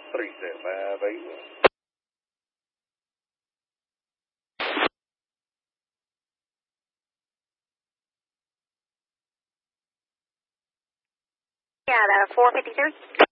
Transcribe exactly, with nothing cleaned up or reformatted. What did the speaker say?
three seven five eight one. Yeah, four fifty-three.